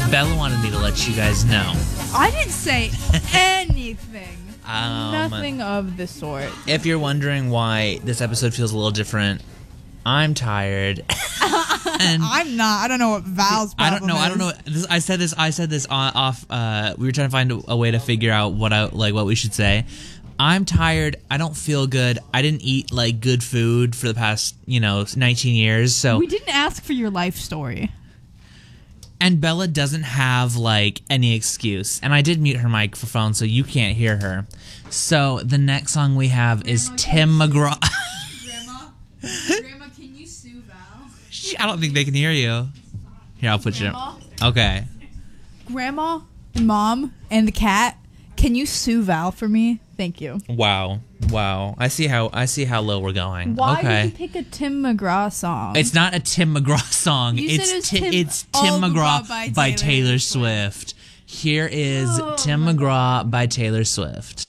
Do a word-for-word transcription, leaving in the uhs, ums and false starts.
Bella wanted me to let you guys know. I didn't say anything. Um, Nothing of the sort. If you're wondering why this episode feels a little different, I'm tired. and I'm not. I don't know what Val's problem I don't know. is. I don't know. This, I said this. I said this on, off. Uh, we were trying to find a, a way to figure out what I like. What we should say. I'm tired. I don't feel good. I didn't eat like good food for the past, you know, nineteen years. So We didn't ask for your life story. And Bella doesn't have like any excuse. And I did mute her microphone, so you can't hear her. So the next song we have is Grandma, Tim McGraw. Grandma, Grandma, can you sue Val? I don't think they can hear you. Here, I'll put you. Okay. Grandma and Mom and the cat, can you sue Val for me? Thank you. Wow. Wow. I see how I see how low we're going. Why okay. did you pick a Tim McGraw song? It's not a Tim McGraw song. You it's said it was Ti- Tim- it's Oh, Tim McGraw McGraw by by Taylor Taylor Swift. Here is Oh, Tim my McGraw by Taylor Swift.